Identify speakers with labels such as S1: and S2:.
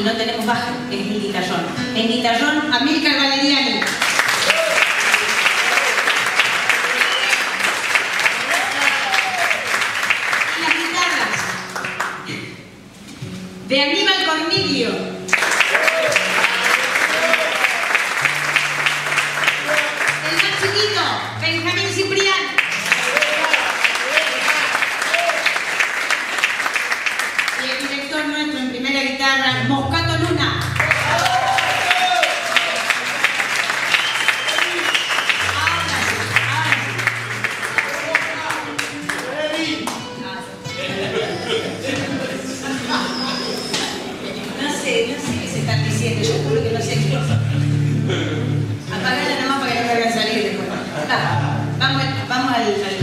S1: no tenemos baja, que es el guitarrón. En guitarrón, Amílcar Valeriani. Y las guitarras de Aníbal Cornilio. El más chiquito, Benjamín Ciprián. Y el director nuestro en primera guitarra, Moscato Luna. No sé qué se están diciendo, yo juro que no sé qué. Apagala nomás para que no me vayan a salir después. Vamos al